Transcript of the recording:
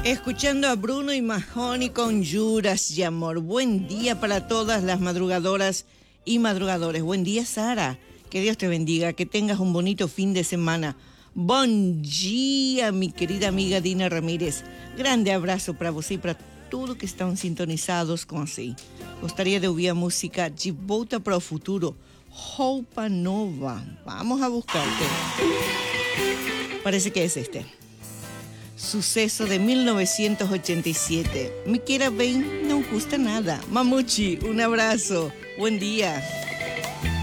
Escuchando a Bruno y Mahoney con Juras y Amor. Buen día para todas las madrugadoras y madrugadores. Buen día, Sara. Que Dios te bendiga, que tengas un bonito fin de semana. Buen día, mi querida amiga Dina Ramírez. Grande abraço para você e para tudo que estão sintonizados com assim. Gostaria de ouvir a música De Volta para o Futuro, Roupa Nova. Vamos a buscarte. Parece que es este. Suceso de 1987. Me quiera bem, não custa nada. Mamute, un abrazo. Buen día.